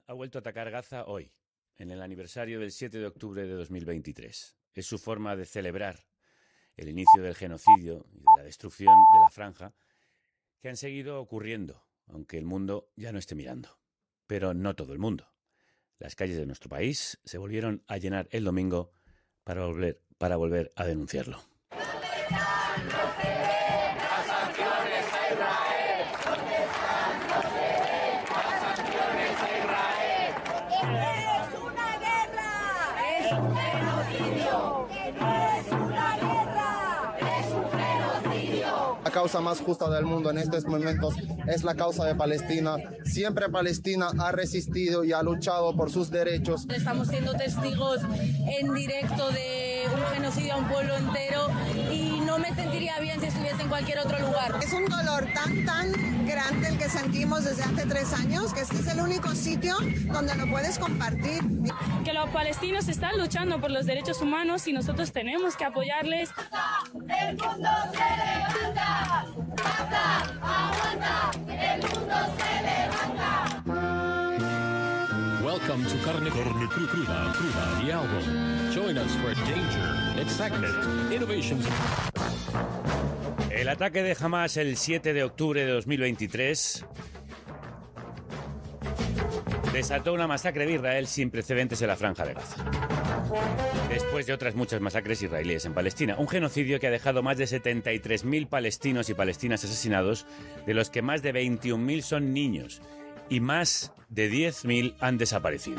ha vuelto a atacar Gaza hoy, en el aniversario del 7 de octubre de 2023. Es su forma de celebrar el inicio del genocidio y de la destrucción de la franja que han seguido ocurriendo, aunque el mundo ya no esté mirando. Pero no todo el mundo. Las calles de nuestro país se volvieron a llenar el domingo para volver a denunciarlo. La causa más justa del mundo en estos momentos es la causa de Palestina. Siempre Palestina ha resistido y ha luchado por sus derechos. Estamos siendo testigos en directo de un genocidio a un pueblo entero y no me sentiría bien si estuviese en cualquier otro lugar. Es un dolor tan grande el que sentimos desde hace 3 años, que este es el único sitio donde lo puedes compartir. Que los palestinos están luchando por los derechos humanos y nosotros tenemos que apoyarles. El mundo se levanta. Gaza, aguanta. El mundo se levanta. Welcome to Carne Cruda, the album. Join us for danger, excitement, innovations. El ataque de Hamas el 7 de octubre de 2023 desató una masacre de Israel sin precedentes en la Franja de Gaza. Después de otras muchas masacres israelíes en Palestina. Un genocidio que ha dejado más de 73.000 palestinos y palestinas asesinados, de los que más de 21.000 son niños y más de 10.000 han desaparecido.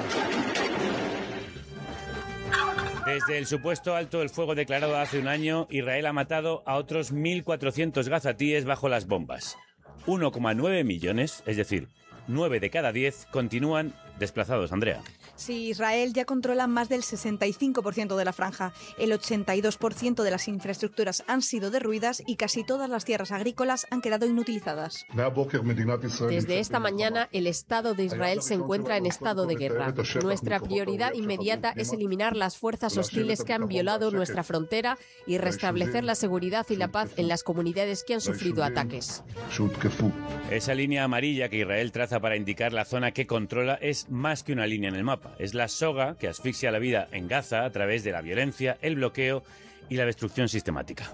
Desde el supuesto alto el fuego declarado hace un año, Israel ha matado a otros 1.400 gazatíes bajo las bombas. 1,9 millones, es decir, 9 de cada 10, continúan desplazados, Andrea. Sí, Israel ya controla más del 65% de la franja. El 82% de las infraestructuras han sido derruidas y casi todas las tierras agrícolas han quedado inutilizadas. Desde esta mañana, el Estado de Israel se encuentra en estado de guerra. Nuestra prioridad inmediata es eliminar las fuerzas hostiles que han violado nuestra frontera y restablecer la seguridad y la paz en las comunidades que han sufrido ataques. Esa línea amarilla que Israel traza para indicar la zona que controla es más que una línea en el mapa. Es la soga que asfixia la vida en Gaza a través de la violencia, el bloqueo y la destrucción sistemática.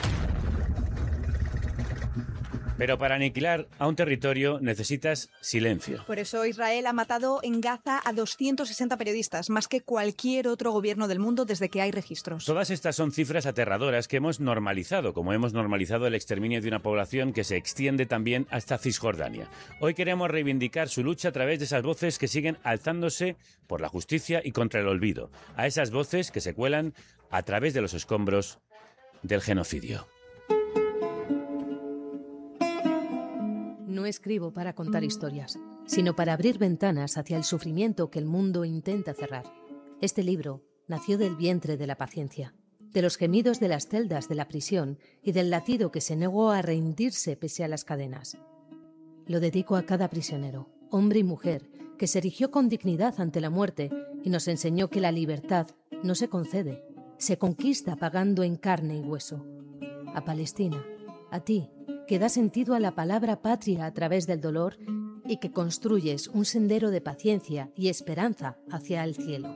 Pero para aniquilar a un territorio necesitas silencio. Por eso Israel ha matado en Gaza a 260 periodistas, más que cualquier otro gobierno del mundo desde que hay registros. Todas estas son cifras aterradoras que hemos normalizado, como hemos normalizado el exterminio de una población que se extiende también hasta Cisjordania. Hoy queremos reivindicar su lucha a través de esas voces que siguen alzándose por la justicia y contra el olvido. A esas voces que se cuelan a través de los escombros del genocidio. No escribo para contar historias, sino para abrir ventanas hacia el sufrimiento que el mundo intenta cerrar. Este libro nació del vientre de la paciencia, de los gemidos de las celdas de la prisión y del latido que se negó a rendirse pese a las cadenas. Lo dedico a cada prisionero, hombre y mujer, que se erigió con dignidad ante la muerte y nos enseñó que la libertad no se concede, se conquista pagando en carne y hueso. A Palestina, a ti, que da sentido a la palabra patria a través del dolor y que construyes un sendero de paciencia y esperanza hacia el cielo.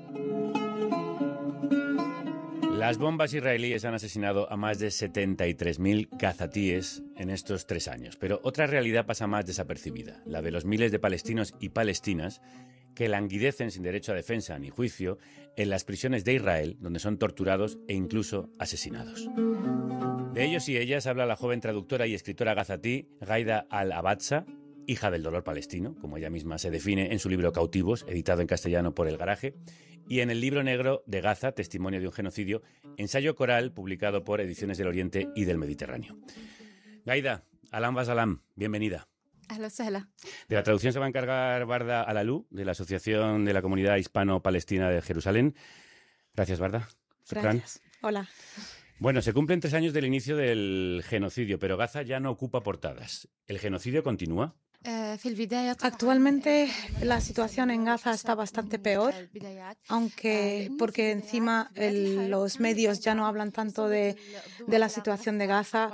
Las bombas israelíes han asesinado a más de 73.000 gazatíes en estos 3 años, pero otra realidad pasa más desapercibida, la de los miles de palestinos y palestinas que languidecen sin derecho a defensa ni juicio en las prisiones de Israel, donde son torturados e incluso asesinados. De ellos y ellas habla la joven traductora y escritora gazatí Gaida Al-Abatza, hija del dolor palestino, como ella misma se define en su libro Cautivos, editado en castellano por El Garaje, y en el libro negro de Gaza, Testimonio de un genocidio, ensayo coral publicado por Ediciones del Oriente y del Mediterráneo. Gaida, Alam Basalam, bienvenida. De la traducción se va a encargar Barda Alalú, de la Asociación de la Comunidad Hispano-Palestina de Jerusalén. Gracias, Barda. Gracias. Hola. Bueno, se cumplen 3 años del inicio del genocidio, pero Gaza ya no ocupa portadas. ¿El genocidio continúa? Actualmente la situación en Gaza está bastante peor, porque encima los medios ya no hablan tanto de la situación de Gaza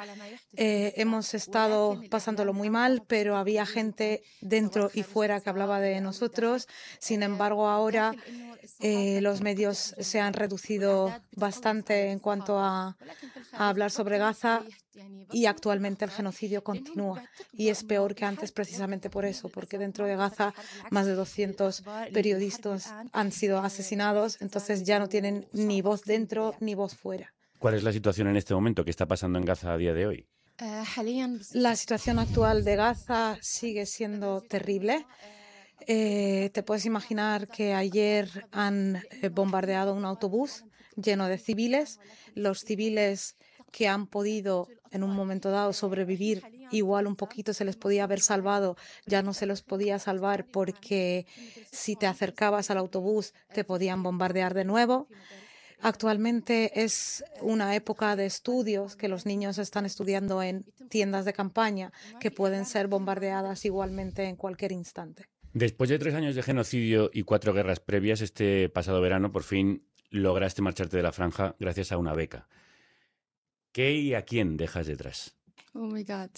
hemos estado pasándolo muy mal, pero había gente dentro y fuera que hablaba de nosotros. Sin embargo, ahora los medios se han reducido bastante en cuanto a hablar sobre Gaza y actualmente el genocidio continúa y es peor que antes precisamente por eso, porque dentro de Gaza más de 200 periodistas han sido asesinados, entonces ya no tienen ni voz dentro ni voz fuera. ¿Cuál es la situación en este momento? ¿Qué está pasando en Gaza a día de hoy? La situación actual de Gaza sigue siendo terrible. Te puedes imaginar que ayer han bombardeado un autobús lleno de civiles. Los civiles que han podido en un momento dado sobrevivir, igual un poquito se les podía haber salvado, ya no se los podía salvar porque si te acercabas al autobús te podían bombardear de nuevo. Actualmente es una época de estudios que los niños están estudiando en tiendas de campaña que pueden ser bombardeadas igualmente en cualquier instante. Después de 3 años de genocidio y 4 guerras previas, este pasado verano por fin lograste marcharte de la franja gracias a una beca. ¿Qué y a quién dejas detrás? Oh my God.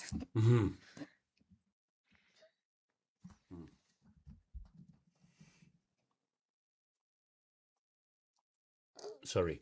Sorry.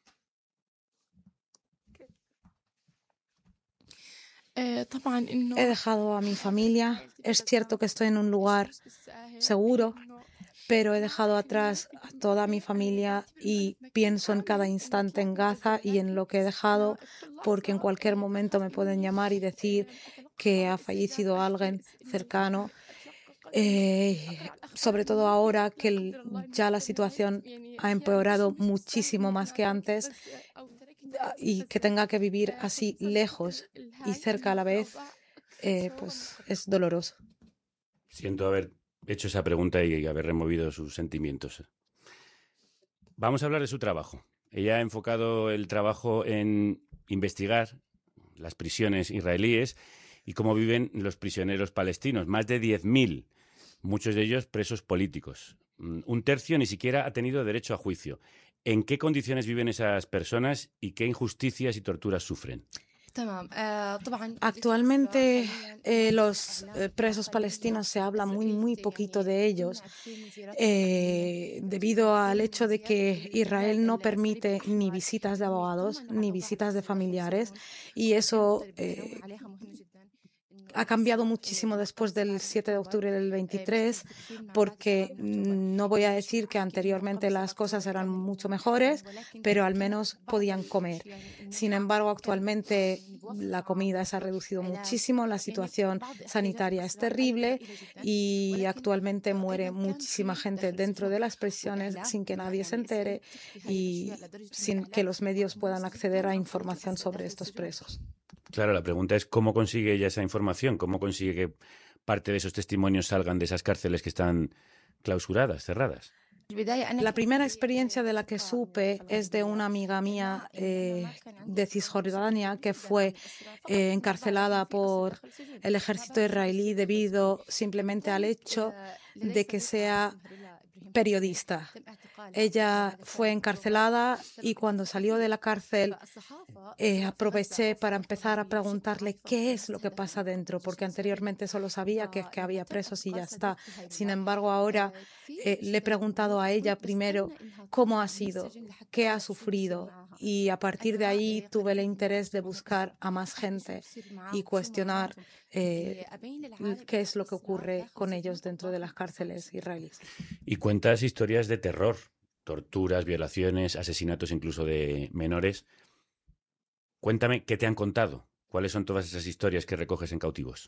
He dejado a mi familia. Es cierto que estoy en un lugar seguro, pero he dejado atrás a toda mi familia y pienso en cada instante en Gaza y en lo que he dejado, porque en cualquier momento me pueden llamar y decir que ha fallecido alguien cercano. Sobre todo ahora que ya la situación ha empeorado muchísimo más que antes y que tenga que vivir así lejos y cerca a la vez, pues es doloroso. Siento haber hecho esa pregunta y haber removido sus sentimientos. Vamos a hablar de su trabajo. Ella ha enfocado el trabajo en investigar las prisiones israelíes y cómo viven los prisioneros palestinos. Más de 10.000, muchos de ellos presos políticos. Un tercio ni siquiera ha tenido derecho a juicio. ¿En qué condiciones viven esas personas y qué injusticias y torturas sufren? Actualmente los presos palestinos se habla muy poquito de ellos debido al hecho de que Israel no permite ni visitas de abogados ni visitas de familiares y eso ha cambiado muchísimo después del 7 de octubre del 23 porque no voy a decir que anteriormente las cosas eran mucho mejores, pero al menos podían comer. Sin embargo, actualmente la comida se ha reducido muchísimo, la situación sanitaria es terrible y actualmente muere muchísima gente dentro de las prisiones sin que nadie se entere y sin que los medios puedan acceder a información sobre estos presos. Claro, la pregunta es cómo consigue ella esa información, cómo consigue que parte de esos testimonios salgan de esas cárceles que están clausuradas, cerradas. La primera experiencia de la que supe es de una amiga mía de Cisjordania que fue encarcelada por el ejército israelí debido simplemente al hecho de que sea periodista. Ella fue encarcelada y cuando salió de la cárcel aproveché para empezar a preguntarle qué es lo que pasa dentro, porque anteriormente solo sabía que había presos y ya está. Sin embargo, ahora le he preguntado a ella primero cómo ha sido, qué ha sufrido y a partir de ahí tuve el interés de buscar a más gente y cuestionar qué es lo que ocurre con ellos dentro de las cárceles israelíes. Y cuentas historias de terror, torturas, violaciones, asesinatos incluso de menores. Cuéntame qué te han contado. ¿Cuáles son todas esas historias que recoges en Cautivos?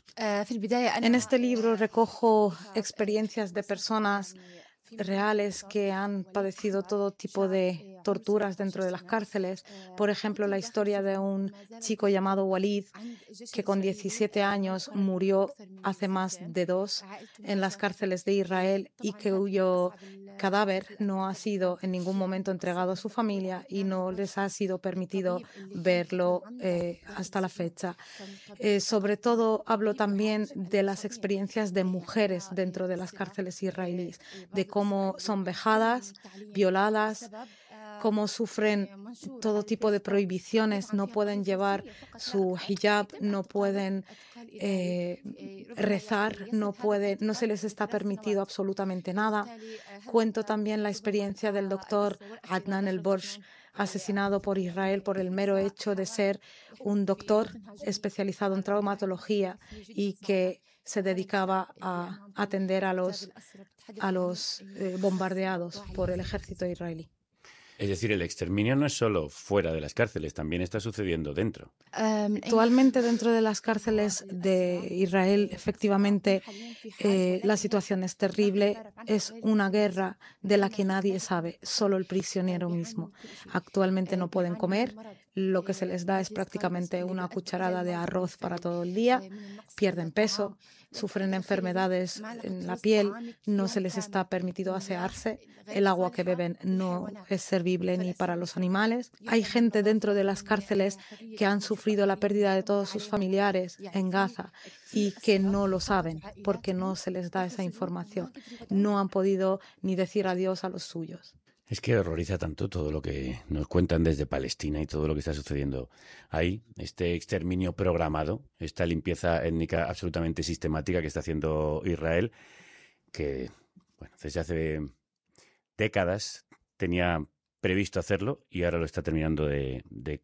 En este libro recojo experiencias de personas reales que han padecido todo tipo de torturas dentro de las cárceles. Por ejemplo, la historia de un chico llamado Walid que con 17 años murió hace más de 2 en las cárceles de Israel y cuyo cadáver no ha sido en ningún momento entregado a su familia y no les ha sido permitido verlo hasta la fecha. Sobre todo hablo también de las experiencias de mujeres dentro de las cárceles israelíes, de cómo son vejadas, violadas cómo sufren todo tipo de prohibiciones, no pueden llevar su hijab, no pueden rezar, no se les está permitido absolutamente nada. Cuento también la experiencia del doctor Adnan El-Borsh, asesinado por Israel por el mero hecho de ser un doctor especializado en traumatología y que se dedicaba a atender a los bombardeados por el ejército israelí. Es decir, el exterminio no es solo fuera de las cárceles, también está sucediendo dentro. Actualmente dentro de las cárceles de Israel, efectivamente, la situación es terrible. Es una guerra de la que nadie sabe, solo el prisionero mismo. Actualmente no pueden comer. Lo que se les da es prácticamente una cucharada de arroz para todo el día. Pierden peso, sufren enfermedades en la piel, no se les está permitido asearse. El agua que beben no es servible ni para los animales. Hay gente dentro de las cárceles que han sufrido la pérdida de todos sus familiares en Gaza y que no lo saben porque no se les da esa información. No han podido ni decir adiós a los suyos. Es que horroriza tanto todo lo que nos cuentan desde Palestina y todo lo que está sucediendo ahí, este exterminio programado, esta limpieza étnica absolutamente sistemática que está haciendo Israel, que bueno, desde hace décadas tenía previsto hacerlo y ahora lo está terminando de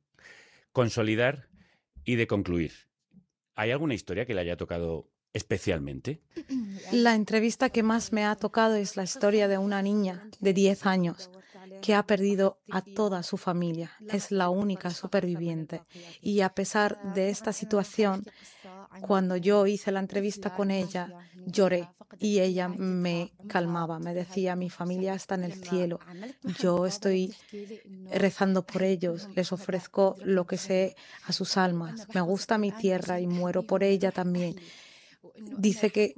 consolidar y de concluir. ¿Hay alguna historia que le haya tocado especialmente? La entrevista que más me ha tocado es la historia de una niña de 10 años que ha perdido a toda su familia. Es la única superviviente. Y a pesar de esta situación, cuando yo hice la entrevista con ella, lloré y ella me calmaba. Me decía, mi familia está en el cielo. Yo estoy rezando por ellos. Les ofrezco lo que sé a sus almas. Me gusta mi tierra y muero por ella también. Dice que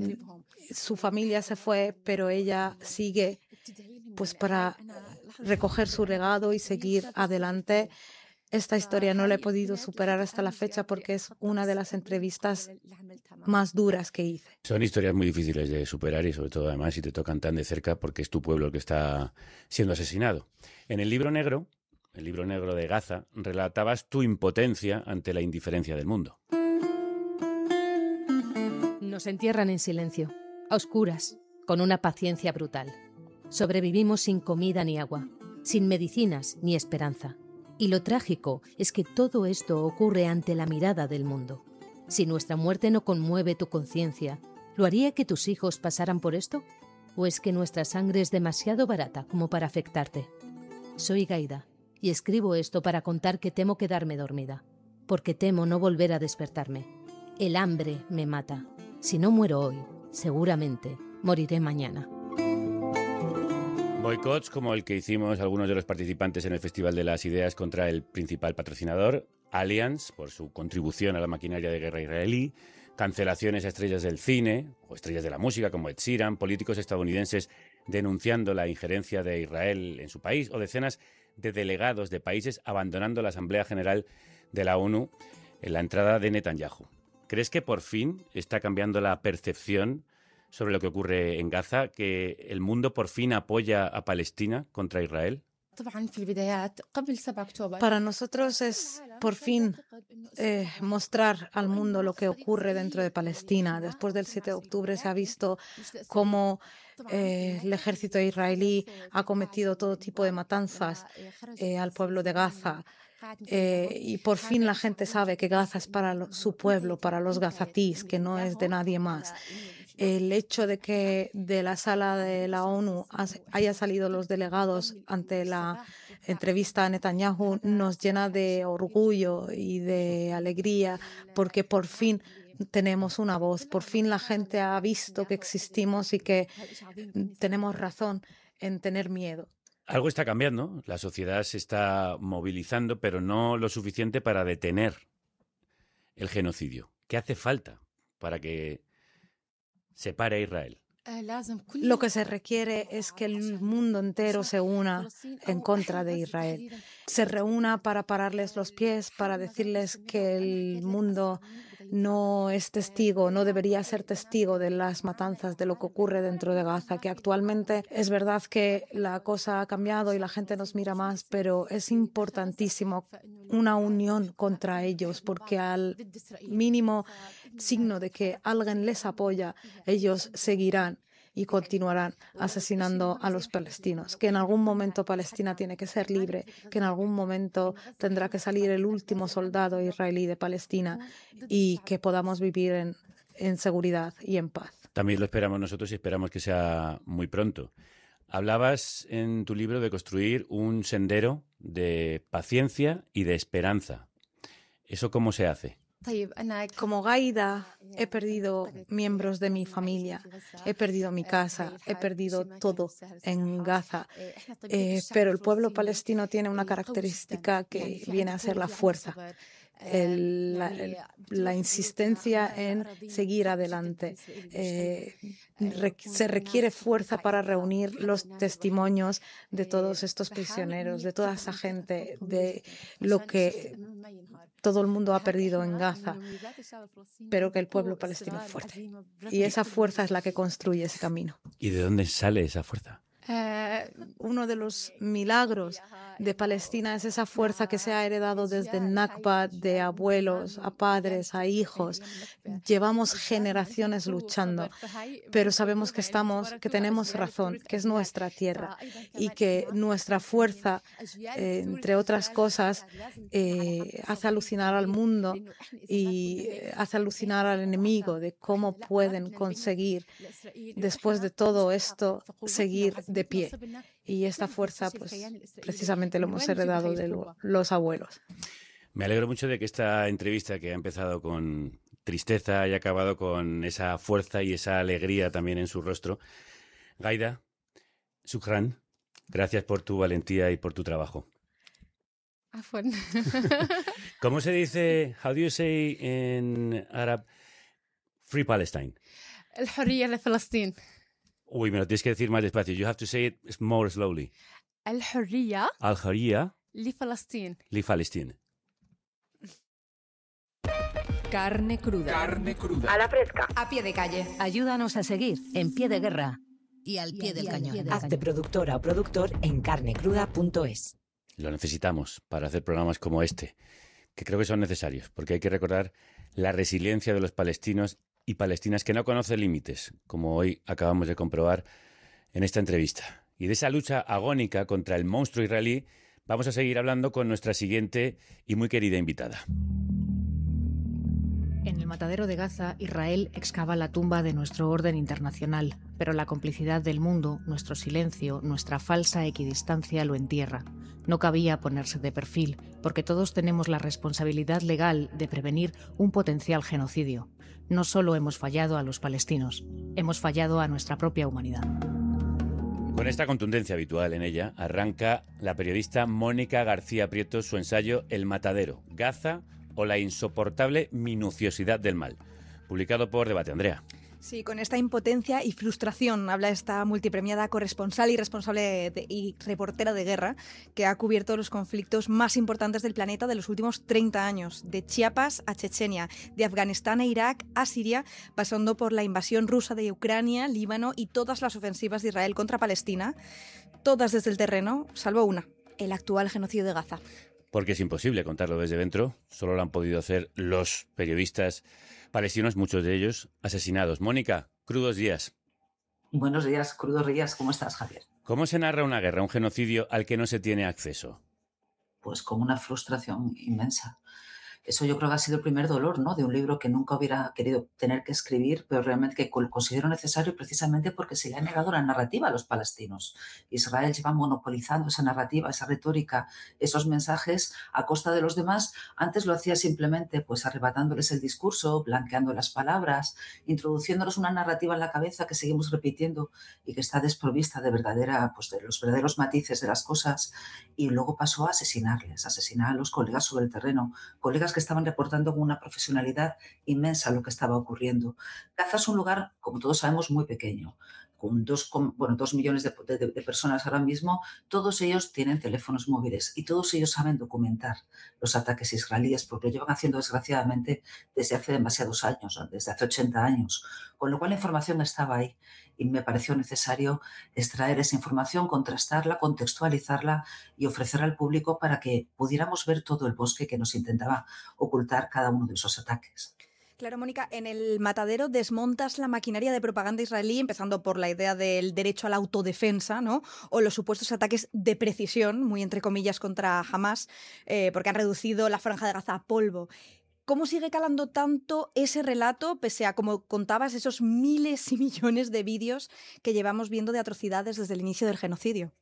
su familia se fue, pero ella sigue pues para recoger su legado y seguir adelante. Esta historia no la he podido superar hasta la fecha porque es una de las entrevistas más duras que hice. Son historias muy difíciles de superar y sobre todo además si te tocan tan de cerca porque es tu pueblo el que está siendo asesinado. En el libro negro de Gaza, relatabas tu impotencia ante la indiferencia del mundo. Nos entierran en silencio, a oscuras, con una paciencia brutal. Sobrevivimos sin comida ni agua, sin medicinas ni esperanza. Y lo trágico es que todo esto ocurre ante la mirada del mundo. Si nuestra muerte no conmueve tu conciencia, ¿lo haría que tus hijos pasaran por esto? ¿O es que nuestra sangre es demasiado barata como para afectarte? Soy Gaida y escribo esto para contar que temo quedarme dormida, porque temo no volver a despertarme. El hambre me mata. Si no muero hoy, seguramente moriré mañana. Boicots como el que hicimos algunos de los participantes en el Festival de las Ideas contra el principal patrocinador, Allianz, por su contribución a la maquinaria de guerra israelí, cancelaciones a estrellas del cine o estrellas de la música como Ed Sheeran, políticos estadounidenses denunciando la injerencia de Israel en su país o decenas de delegados de países abandonando la Asamblea General de la ONU en la entrada de Netanyahu. ¿Crees que por fin está cambiando la percepción sobre lo que ocurre en Gaza, que el mundo por fin apoya a Palestina contra Israel? Para nosotros es por fin mostrar al mundo lo que ocurre dentro de Palestina. Después del 7 de octubre se ha visto cómo el ejército israelí ha cometido todo tipo de matanzas al pueblo de Gaza. Y por fin la gente sabe que Gaza es para su pueblo, para los gazatíes, que no es de nadie más. El hecho de que de la sala de la ONU haya salido los delegados ante la entrevista a Netanyahu nos llena de orgullo y de alegría porque por fin tenemos una voz, por fin la gente ha visto que existimos y que tenemos razón en tener miedo. Algo está cambiando, la sociedad se está movilizando, pero no lo suficiente para detener el genocidio. ¿Qué hace falta para que se pare a Israel? Lo que se requiere es que el mundo entero se una en contra de Israel. Se reúna para pararles los pies, para decirles que el mundo no es testigo, no debería ser testigo de las matanzas, de lo que ocurre dentro de Gaza, que actualmente es verdad que la cosa ha cambiado y la gente nos mira más, pero es importantísimo una unión contra ellos, porque al mínimo signo de que alguien les apoya, ellos seguirán y continuarán asesinando a los palestinos, que en algún momento Palestina tiene que ser libre, que en algún momento tendrá que salir el último soldado israelí de Palestina y que podamos vivir en seguridad y en paz. También lo esperamos nosotros y esperamos que sea muy pronto. Hablabas en tu libro de construir un sendero de paciencia y de esperanza. ¿Eso cómo se hace? Como Gaida, he perdido miembros de mi familia, he perdido mi casa, he perdido todo en Gaza, pero el pueblo palestino tiene una característica que viene a ser la fuerza. La insistencia en seguir adelante. Se requiere fuerza para reunir los testimonios de todos estos prisioneros, de toda esa gente, de lo que todo el mundo ha perdido en Gaza, pero que el pueblo palestino es fuerte. Y esa fuerza es la que construye ese camino. ¿Y de dónde sale esa fuerza? Uno de los milagros de Palestina es esa fuerza que se ha heredado desde el Nakba, de abuelos a padres, a hijos. Llevamos generaciones luchando, pero sabemos que tenemos razón, que es nuestra tierra y que nuestra fuerza, entre otras cosas, hace alucinar al mundo y hace alucinar al enemigo de cómo pueden conseguir, después de todo esto, seguir de pie. Y esta fuerza, pues, precisamente lo hemos heredado de los abuelos. Me alegro mucho de que esta entrevista, que ha empezado con tristeza, haya acabado con esa fuerza y esa alegría también en su rostro. Gaida, shukran, gracias por tu valentía y por tu trabajo. ¿Cómo se dice, how do you say in Arab, Free Palestine? الحرية لفلسطين. Uy, me lo tienes que decir más despacio. You have to say it more slowly. الحرية لفلسطين. Carne cruda. Carne cruda. A la fresca. A pie de calle. Ayúdanos a seguir en Pie de Guerra y al pie del cañón. Hazte productora o productor en carnecruda.es. Lo necesitamos para hacer programas como este, que creo que son necesarios, porque hay que recordar la resiliencia de los palestinos y palestinas que no conocen límites, como hoy acabamos de comprobar en esta entrevista. Y de esa lucha agónica contra el monstruo israelí vamos a seguir hablando con nuestra siguiente y muy querida invitada. En el matadero de Gaza, Israel excava la tumba de nuestro orden internacional, pero la complicidad del mundo, nuestro silencio, nuestra falsa equidistancia lo entierra. No cabía ponerse de perfil, porque todos tenemos la responsabilidad legal de prevenir un potencial genocidio. No solo hemos fallado a los palestinos, hemos fallado a nuestra propia humanidad. Con esta contundencia habitual en ella, arranca la periodista Mónica García Prieto su ensayo El matadero, Gaza o la insoportable minuciosidad del mal, publicado por Debate. Andrea. Sí, con esta impotencia y frustración habla esta multipremiada corresponsal y responsable y reportera de guerra que ha cubierto los conflictos más importantes del planeta de los últimos 30 años, de Chiapas a Chechenia, de Afganistán e Irak a Siria, pasando por la invasión rusa de Ucrania, Líbano y todas las ofensivas de Israel contra Palestina, todas desde el terreno, salvo una, el actual genocidio de Gaza. Porque es imposible contarlo desde dentro, solo lo han podido hacer los periodistas palestinos, muchos de ellos asesinados. Mónica, crudos días. Buenos días, crudos días. ¿Cómo estás, Javier? ¿Cómo se narra una guerra, un genocidio al que no se tiene acceso? Pues con una frustración inmensa. Eso yo creo que ha sido el primer dolor, ¿no?, de un libro que nunca hubiera querido tener que escribir, pero realmente que considero necesario precisamente porque se le ha negado la narrativa a los palestinos. Israel lleva monopolizando esa narrativa, esa retórica, esos mensajes a costa de los demás. Antes lo hacía simplemente pues arrebatándoles el discurso, blanqueando las palabras, introduciéndonos una narrativa en la cabeza que seguimos repitiendo y que está desprovista de de los verdaderos matices de las cosas. Y luego pasó a asesinar a los colegas sobre el terreno, colegas que estaban reportando con una profesionalidad inmensa lo que estaba ocurriendo. Gaza es un lugar, como todos sabemos, muy pequeño, con 2 millones de personas ahora mismo, todos ellos tienen teléfonos móviles y todos ellos saben documentar los ataques israelíes, porque lo llevan haciendo desgraciadamente desde hace demasiados años, ¿no? Desde hace 80 años, con lo cual la información estaba ahí y me pareció necesario extraer esa información, contrastarla, contextualizarla y ofrecerla al público para que pudiéramos ver todo el bosque que nos intentaba ocultar cada uno de esos ataques. Claro, Mónica, en El Matadero desmontas la maquinaria de propaganda israelí, empezando por la idea del derecho a la autodefensa, ¿no? O los supuestos ataques de precisión, muy entre comillas, contra Hamás, porque han reducido la franja de Gaza a polvo. ¿Cómo sigue calando tanto ese relato, pese a, como contabas, esos miles y millones de vídeos que llevamos viendo de atrocidades desde el inicio del genocidio?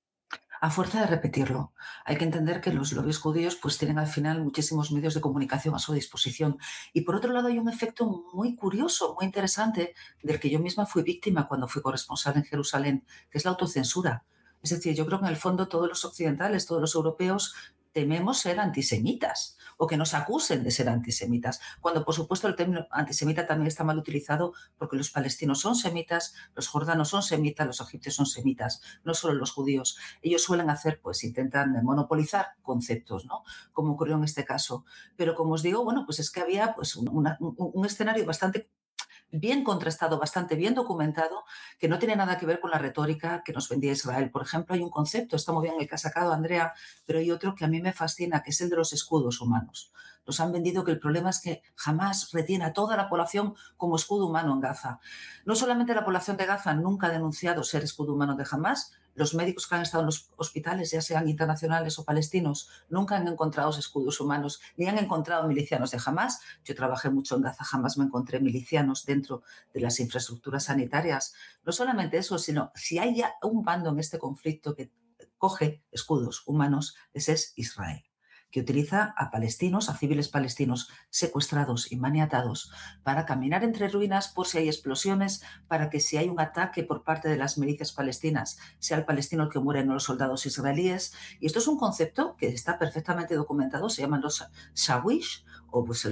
A fuerza de repetirlo. Hay que entender que los lobbies judíos pues tienen al final muchísimos medios de comunicación a su disposición. Y por otro lado hay un efecto muy curioso, muy interesante, del que yo misma fui víctima cuando fui corresponsal en Jerusalén, que es la autocensura. Es decir, yo creo que en el fondo todos los occidentales, todos los europeos, tememos ser antisemitas o que nos acusen de ser antisemitas, cuando por supuesto el término antisemita también está mal utilizado porque los palestinos son semitas, los jordanos son semitas, los egipcios son semitas, no solo los judíos. Ellos suelen hacer, pues intentan monopolizar conceptos, ¿no? Como ocurrió en este caso. Pero como os digo, bueno, pues es que había pues un escenario bastante bien contrastado, bastante bien documentado, que no tiene nada que ver con la retórica que nos vendía Israel. Por ejemplo, hay un concepto, está muy bien el que ha sacado Andrea, pero hay otro que a mí me fascina, que es el de los escudos humanos. Nos han vendido que el problema es que jamás retiene a toda la población como escudo humano en Gaza. No solamente la población de Gaza nunca ha denunciado ser escudo humano de Hamás, los médicos que han estado en los hospitales, ya sean internacionales o palestinos, nunca han encontrado escudos humanos, ni han encontrado milicianos de Hamás. Yo trabajé mucho en Gaza, jamás me encontré milicianos dentro de las infraestructuras sanitarias. No solamente eso, sino si hay ya un bando en este conflicto que coge escudos humanos, ese es Israel, que utiliza a palestinos, a civiles palestinos secuestrados y maniatados para caminar entre ruinas por si hay explosiones, para que si hay un ataque por parte de las milicias palestinas, sea el palestino el que muere, no los soldados israelíes. Y esto es un concepto que está perfectamente documentado, se llaman los shawish, o pues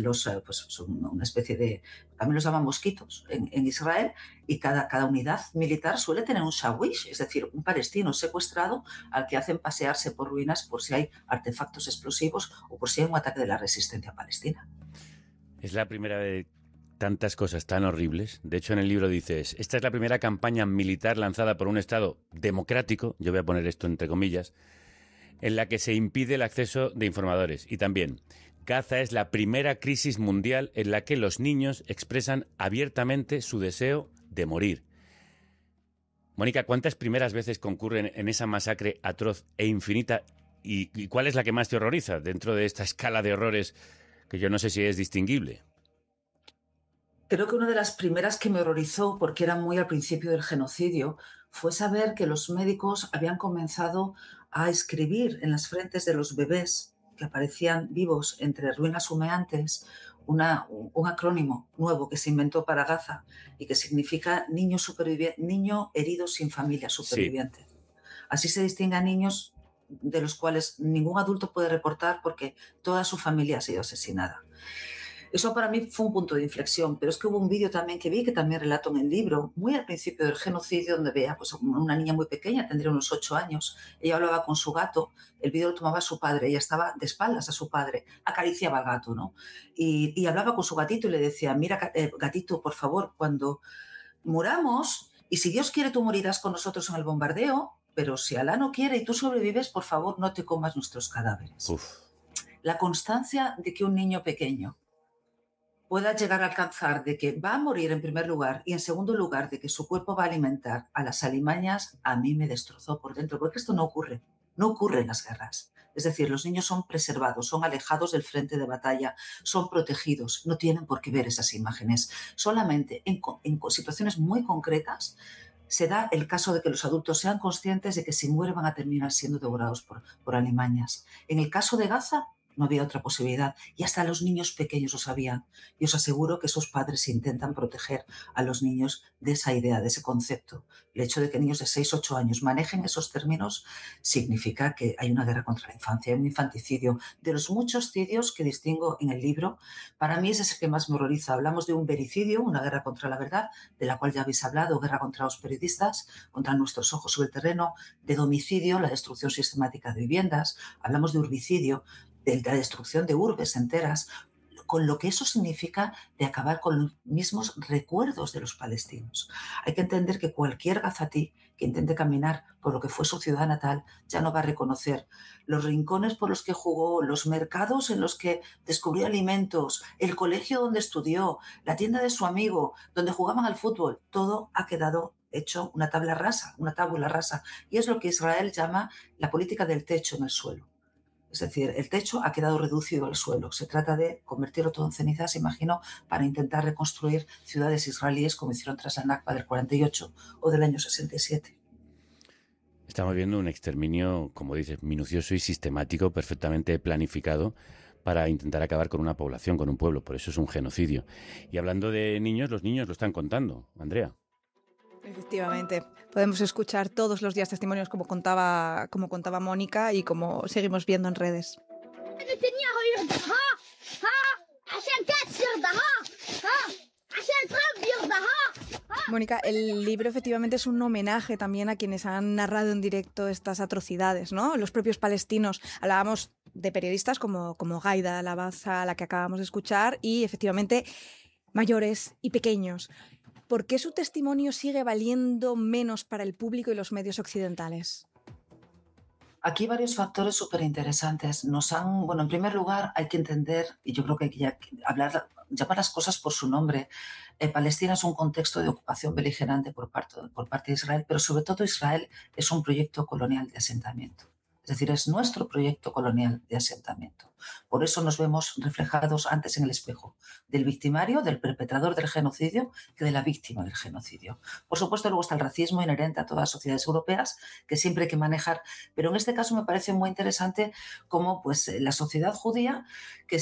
son una especie de, también los llaman mosquitos en Israel, y cada unidad militar suele tener un shawish, es decir, un palestino secuestrado al que hacen pasearse por ruinas por si hay artefactos explosivos o por si hay un ataque de la resistencia palestina. Es la primera de tantas cosas tan horribles. De hecho, en el libro dices, esta es la primera campaña militar lanzada por un Estado democrático, yo voy a poner esto entre comillas, en la que se impide el acceso de informadores. Y también, Gaza es la primera crisis mundial en la que los niños expresan abiertamente su deseo de morir. Mónica, ¿cuántas primeras veces concurren en esa masacre atroz e infinita? ¿Y cuál es la que más te horroriza dentro de esta escala de horrores que yo no sé si es distinguible? Creo que una de las primeras que me horrorizó, porque era muy al principio del genocidio, fue saber que los médicos habían comenzado a escribir en las frentes de los bebés que aparecían vivos entre ruinas humeantes un acrónimo nuevo que se inventó para Gaza y que significa niño herido sin familia superviviente. Sí. Así se distingue a niños de los cuales ningún adulto puede reportar porque toda su familia ha sido asesinada. Eso para mí fue un punto de inflexión, pero es que hubo un vídeo también que vi, que también relato en el libro, muy al principio del genocidio, donde veía pues, una niña muy pequeña, tendría unos 8 años, ella hablaba con su gato, el vídeo lo tomaba su padre, ella estaba de espaldas a su padre, acariciaba al gato, ¿no? Y hablaba con su gatito y le decía, mira, gatito, por favor, cuando muramos, y si Dios quiere tú morirás con nosotros en el bombardeo, pero si Alá no quiere y tú sobrevives, por favor, no te comas nuestros cadáveres. Uf. La constancia de que un niño pequeño pueda llegar a alcanzar de que va a morir en primer lugar y en segundo lugar de que su cuerpo va a alimentar a las alimañas, a mí me destrozó por dentro, porque esto no ocurre en las guerras. Es decir, los niños son preservados, son alejados del frente de batalla, son protegidos, no tienen por qué ver esas imágenes. Solamente en situaciones muy concretas se da el caso de que los adultos sean conscientes de que si mueren van a terminar siendo devorados por alimañas. En el caso de Gaza, no había otra posibilidad. Y hasta los niños pequeños lo sabían. Y os aseguro que esos padres intentan proteger a los niños de esa idea, de ese concepto. El hecho de que niños de 6, 8 años manejen esos términos significa que hay una guerra contra la infancia, hay un infanticidio. De los muchos cidios que distingo en el libro, para mí ese es el que más me horroriza. Hablamos de un vericidio, una guerra contra la verdad, de la cual ya habéis hablado, guerra contra los periodistas, contra nuestros ojos sobre el terreno, de domicidio, la destrucción sistemática de viviendas, hablamos de urbicidio, de la destrucción de urbes enteras, con lo que eso significa de acabar con los mismos recuerdos de los palestinos. Hay que entender que cualquier gazatí que intente caminar por lo que fue su ciudad natal ya no va a reconocer los rincones por los que jugó, los mercados en los que descubrió alimentos, el colegio donde estudió, la tienda de su amigo, donde jugaban al fútbol. Todo ha quedado hecho una tabla rasa, una tabula rasa. Y es lo que Israel llama la política del techo en el suelo. Es decir, el techo ha quedado reducido al suelo. Se trata de convertirlo todo en cenizas, imagino, para intentar reconstruir ciudades israelíes como hicieron tras la Nakba del 48 o del año 67. Estamos viendo un exterminio, como dices, minucioso y sistemático, perfectamente planificado para intentar acabar con una población, con un pueblo. Por eso es un genocidio. Y hablando de niños, los niños lo están contando. Andrea. Efectivamente. Podemos escuchar todos los días testimonios como contaba Mónica y como seguimos viendo en redes. Mónica, el libro efectivamente es un homenaje también a quienes han narrado en directo estas atrocidades, ¿no? Los propios palestinos. Hablábamos de periodistas como Gaida Labaza, la que acabamos de escuchar, y efectivamente mayores y pequeños. ¿Por qué su testimonio sigue valiendo menos para el público y los medios occidentales? Aquí varios factores súper interesantes. Bueno, en primer lugar hay que entender, y yo creo que hay que llamar las cosas por su nombre. Palestina es un contexto de ocupación beligerante por parte de Israel, pero sobre todo Israel es un proyecto colonial de asentamiento. Es decir, es nuestro proyecto colonial de asentamiento. Por eso nos vemos reflejados antes en el espejo del victimario, del perpetrador del genocidio, que de la víctima del genocidio. Por supuesto, luego está el racismo inherente a todas las sociedades europeas, que siempre hay que manejar, pero en este caso me parece muy interesante cómo la sociedad judía que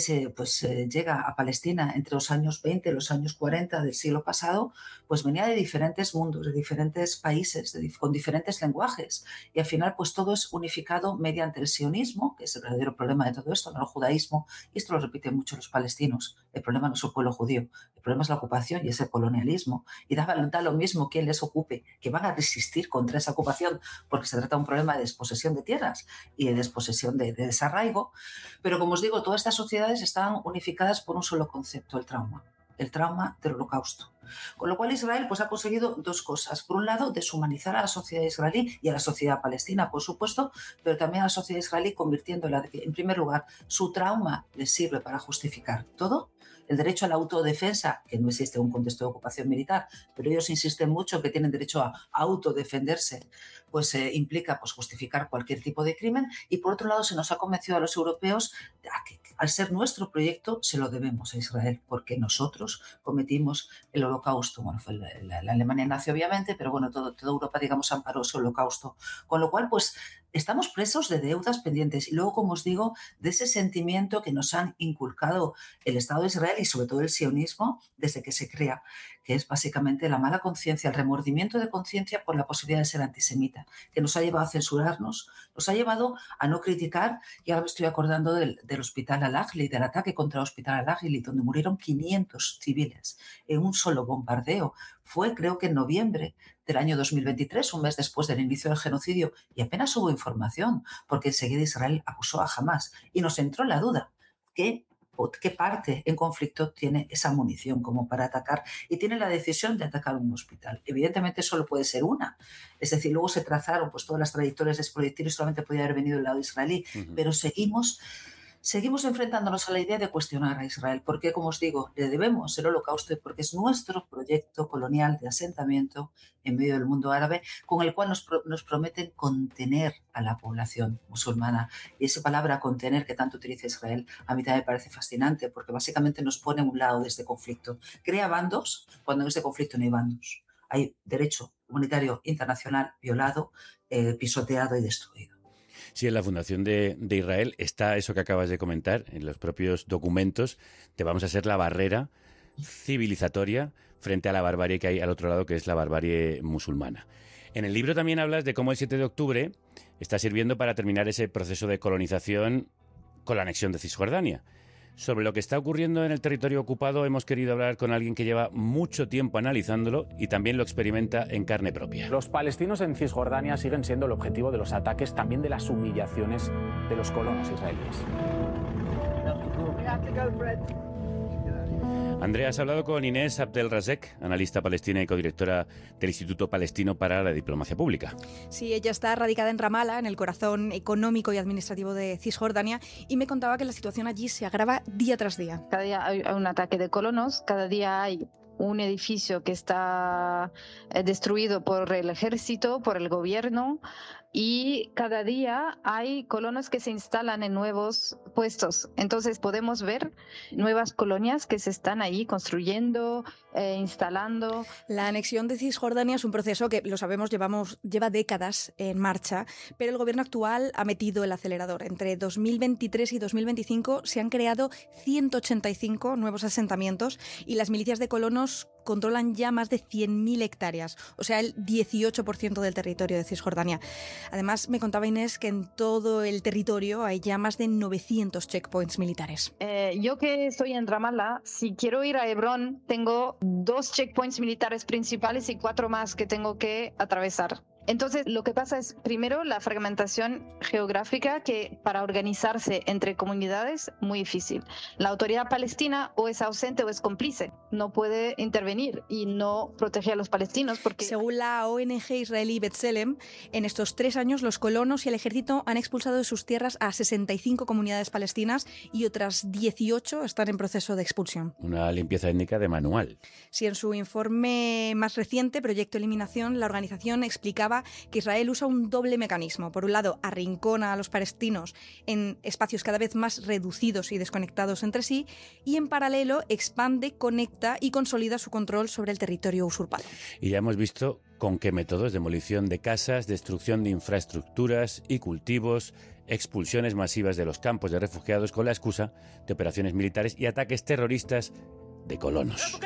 llega a Palestina entre los años 20 y los años 40 del siglo pasado, pues venía de diferentes mundos, de diferentes países, con diferentes lenguajes, y al final pues todo es unificado mediante el sionismo, que es el verdadero problema de todo esto, no el judaísmo, y esto lo repiten mucho los palestinos. El problema no es el pueblo judío, el problema es la ocupación y es el colonialismo, y da lo mismo quien les ocupe, que van a resistir contra esa ocupación, porque se trata de un problema de desposesión de tierras y de desposesión de desarraigo. Pero como os digo, todas estas sociedades están unificadas por un solo concepto, el trauma del Holocausto. Con lo cual Israel ha conseguido dos cosas. Por un lado, deshumanizar a la sociedad israelí y a la sociedad palestina, por supuesto, pero también a la sociedad israelí convirtiéndola, en primer lugar, su trauma les sirve para justificar todo. El derecho a la autodefensa, que no existe en un contexto de ocupación militar, pero ellos insisten mucho que tienen derecho a autodefenderse, implica justificar cualquier tipo de crimen. Y por otro lado, se nos ha convencido a los europeos que al ser nuestro proyecto se lo debemos a Israel, porque nosotros cometimos el holocausto. Bueno, fue la Alemania nazi obviamente, pero bueno, toda Europa, digamos, amparó ese holocausto. Con lo cual, estamos presos de deudas pendientes y luego, como os digo, de ese sentimiento que nos han inculcado el Estado de Israel y sobre todo el sionismo desde que se crea, que es básicamente la mala conciencia, el remordimiento de conciencia por la posibilidad de ser antisemita, que nos ha llevado a censurarnos, nos ha llevado a no criticar, y ahora me estoy acordando del hospital Al-Ahli, del ataque contra el hospital Al-Ahli, donde murieron 500 civiles en un solo bombardeo. Fue, creo que en noviembre del año 2023, un mes después del inicio del genocidio, y apenas hubo información, porque enseguida Israel acusó a Hamás y nos entró la duda, ¿qué parte en conflicto tiene esa munición como para atacar y tiene la decisión de atacar un hospital? Evidentemente solo puede ser una. Es decir, luego se trazaron todas las trayectorias de ese proyectil y solamente podía haber venido del lado israelí, pero seguimos enfrentándonos a la idea de cuestionar a Israel, porque, como os digo, le debemos el holocausto y porque es nuestro proyecto colonial de asentamiento en medio del mundo árabe, con el cual nos prometen contener a la población musulmana. Y esa palabra contener que tanto utiliza Israel a mí también me parece fascinante, porque básicamente nos pone a un lado de este conflicto. Crea bandos cuando en este conflicto no hay bandos. Hay derecho humanitario internacional violado, pisoteado y destruido. Sí, en la fundación de Israel está eso que acabas de comentar, en los propios documentos, te vamos a ser la barrera civilizatoria frente a la barbarie que hay al otro lado, que es la barbarie musulmana. En el libro también hablas de cómo el 7 de octubre está sirviendo para terminar ese proceso de colonización con la anexión de Cisjordania. Sobre lo que está ocurriendo en el territorio ocupado hemos querido hablar con alguien que lleva mucho tiempo analizándolo y también lo experimenta en carne propia. Los palestinos en Cisjordania siguen siendo el objetivo de los ataques, también de las humillaciones de los colonos israelíes. Andrea, has hablado con Inés Abdelrazek, analista palestina y codirectora del Instituto Palestino para la Diplomacia Pública. Sí, ella está radicada en Ramala, en el corazón económico y administrativo de Cisjordania, y me contaba que la situación allí se agrava día tras día. Cada día hay un ataque de colonos, cada día hay un edificio que está destruido por el ejército, por el gobierno, y cada día hay colonos que se instalan en nuevos puestos. Entonces podemos ver nuevas colonias que se están ahí construyendo, instalando. La anexión de Cisjordania es un proceso que, lo sabemos, lleva décadas en marcha, pero el gobierno actual ha metido el acelerador. Entre 2023 y 2025 se han creado 185 nuevos asentamientos y las milicias de colonos controlan ya más de 100.000 hectáreas, o sea, el 18% del territorio de Cisjordania. Además, me contaba Inés que en todo el territorio hay ya más de 900 checkpoints militares. Yo que estoy en Ramallah, si quiero ir a Hebrón, tengo 2 checkpoints militares principales y 4 más que tengo que atravesar. Entonces, lo que pasa es, primero, la fragmentación geográfica, que para organizarse entre comunidades, muy difícil. La autoridad palestina o es ausente o es cómplice, no puede intervenir y no protege a los palestinos porque... Según la ONG israelí B'Tselem, en estos 3 años los colonos y el ejército han expulsado de sus tierras a 65 comunidades palestinas y otras 18 están en proceso de expulsión. Una limpieza étnica de manual. Sí, en su informe más reciente, Proyecto Eliminación, la organización explicaba que Israel usa un doble mecanismo. Por un lado, arrincona a los palestinos en espacios cada vez más reducidos y desconectados entre sí, y en paralelo expande, conecta y consolida su control sobre el territorio usurpado. Y ya hemos visto con qué métodos: demolición de casas, destrucción de infraestructuras y cultivos, expulsiones masivas de los campos de refugiados con la excusa de operaciones militares y ataques terroristas de colonos.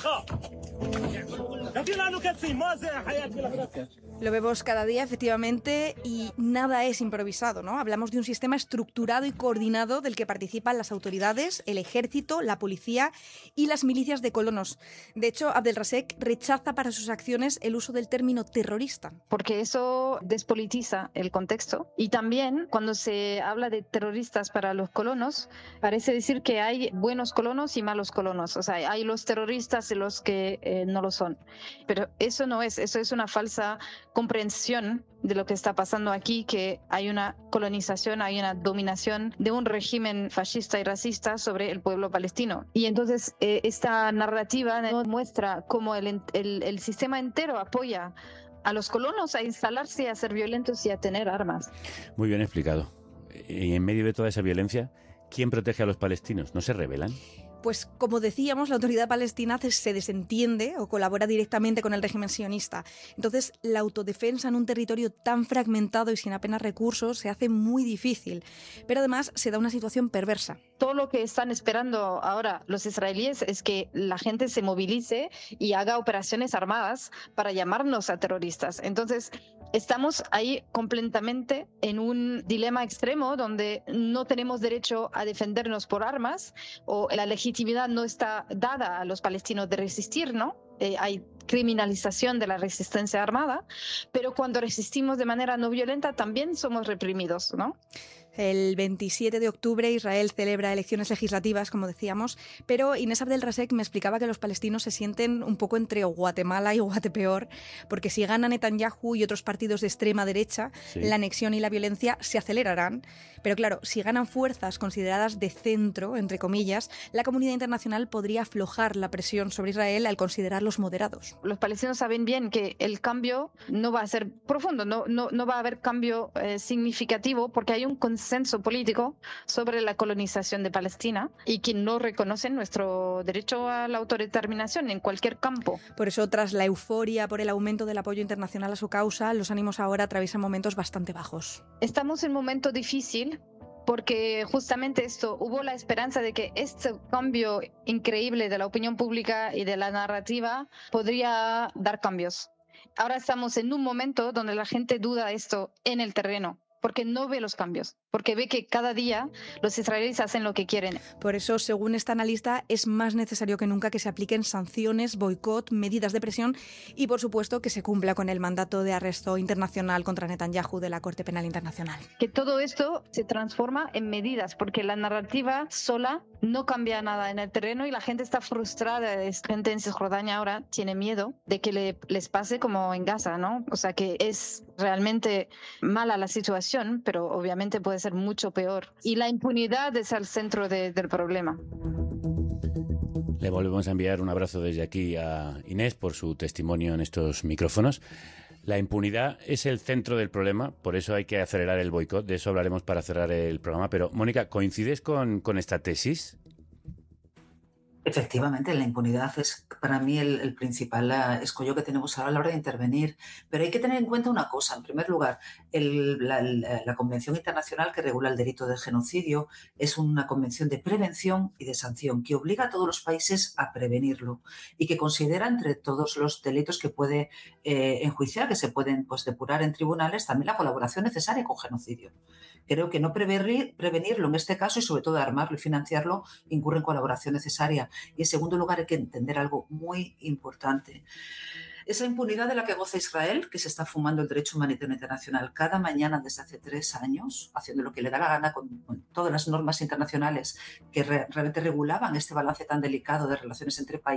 Lo vemos cada día, efectivamente, y nada es improvisado, ¿no? Hablamos de un sistema estructurado y coordinado del que participan las autoridades, el ejército, la policía y las milicias de colonos. De hecho, Abdelrazek rechaza para sus acciones el uso del término terrorista. Porque eso despolitiza el contexto. Y también, cuando se habla de terroristas para los colonos, parece decir que hay buenos colonos y malos colonos. O sea, hay los terroristas y los que no lo son. Pero eso no es, eso es una falsa comprensión de lo que está pasando aquí, que hay una colonización, hay una dominación de un régimen fascista y racista sobre el pueblo palestino. Y entonces esta narrativa nos muestra cómo el sistema entero apoya a los colonos a instalarse, a ser violentos y a tener armas. Muy bien explicado. Y en medio de toda esa violencia, ¿quién protege a los palestinos? ¿No se rebelan? Pues, como decíamos, la autoridad palestina se desentiende o colabora directamente con el régimen sionista. Entonces, la autodefensa en un territorio tan fragmentado y sin apenas recursos se hace muy difícil. Pero además se da una situación perversa. Todo lo que están esperando ahora los israelíes es que la gente se movilice y haga operaciones armadas para llamarnos a terroristas. Entonces, estamos ahí completamente en un dilema extremo donde no tenemos derecho a defendernos por armas, o la legitimidad no está dada a los palestinos de resistir, ¿no? Hay criminalización de la resistencia armada, pero cuando resistimos de manera no violenta también somos reprimidos, ¿no? El 27 de octubre Israel celebra elecciones legislativas, como decíamos, pero Inés Abdelrazek me explicaba que los palestinos se sienten un poco entre Guatemala y Guatepeor, porque si gana Netanyahu y otros partidos de extrema derecha, sí, la anexión y la violencia se acelerarán. Pero claro, si ganan fuerzas consideradas de centro, entre comillas, la comunidad internacional podría aflojar la presión sobre Israel al considerarlos moderados. Los palestinos saben bien que el cambio no va a ser profundo, no va a haber cambio significativo porque hay un consenso político sobre la colonización de Palestina y que no reconocen nuestro derecho a la autodeterminación en cualquier campo. Por eso, tras la euforia por el aumento del apoyo internacional a su causa, los ánimos ahora atraviesan momentos bastante bajos. Estamos en un momento difícil porque justamente hubo la esperanza de que este cambio increíble de la opinión pública y de la narrativa podría dar cambios. Ahora estamos en un momento donde la gente duda esto en el terreno, porque no ve los cambios, porque ve que cada día los israelíes hacen lo que quieren. Por eso, según esta analista, es más necesario que nunca que se apliquen sanciones, boicot, medidas de presión y, por supuesto, que se cumpla con el mandato de arresto internacional contra Netanyahu de la Corte Penal Internacional. Que todo esto se transforma en medidas, porque la narrativa sola no cambia nada en el terreno y la gente está frustrada. La gente en Cisjordania ahora tiene miedo de que les pase como en Gaza, ¿no? O sea, que es realmente mala la situación, pero obviamente puede ser mucho peor. Y la impunidad es el centro del problema. Le volvemos a enviar un abrazo desde aquí a Inés por su testimonio en estos micrófonos. La impunidad es el centro del problema, por eso hay que acelerar el boicot. De eso hablaremos para cerrar el programa. Pero, Mónica, ¿coincides con esta tesis? Efectivamente, la impunidad es para mí el principal escollo que tenemos ahora a la hora de intervenir. Pero hay que tener en cuenta una cosa. En primer lugar, la Convención Internacional que regula el delito de genocidio es una convención de prevención y de sanción que obliga a todos los países a prevenirlo y que considera entre todos los delitos que puede enjuiciar, que se pueden depurar en tribunales, también la colaboración necesaria con genocidio. Creo que no prevenirlo en este caso y sobre todo armarlo y financiarlo incurre en colaboración necesaria. Y en segundo lugar hay que entender algo muy importante. Esa impunidad de la que goza Israel, que se está fumando el derecho humanitario internacional cada mañana desde hace 3 años, haciendo lo que le da la gana con todas las normas internacionales que realmente regulaban este balance tan delicado de relaciones entre países,